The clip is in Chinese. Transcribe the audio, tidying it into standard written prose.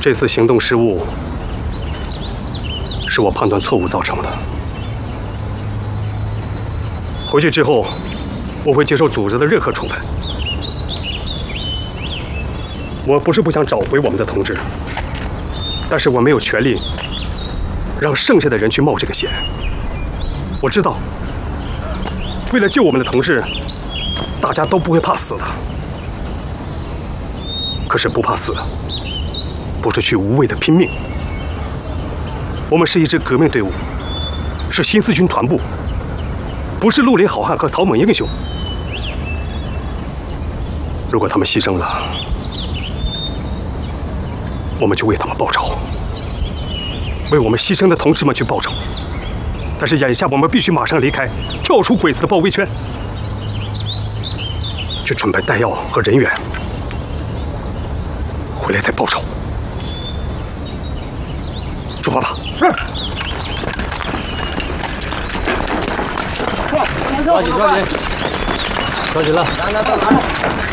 这次行动失误是我判断错误造成的。回去之后，我会接受组织的任何处分。我不是不想找回我们的同志，但是我没有权利让剩下的人去冒这个险。我知道，为了救我们的同志，大家都不会怕死的。可是不怕死，不是去无谓的拼命。我们是一支革命队伍，是新四军团部，不是绿林好汉和草莽英雄。如果他们牺牲了，我们就为他们报仇，为我们牺牲的同志们去报仇。但是眼下我们必须马上离开，跳出鬼子的包围圈，去准备弹药和人员，回来再报仇。出发吧！是。 抓紧，抓紧了！来，